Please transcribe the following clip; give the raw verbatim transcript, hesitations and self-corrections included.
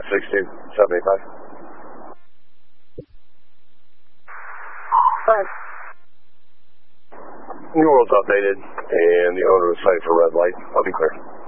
five six two, seven eight five. Five. New world's updated, and the owner is cited for red light. I'll be clear.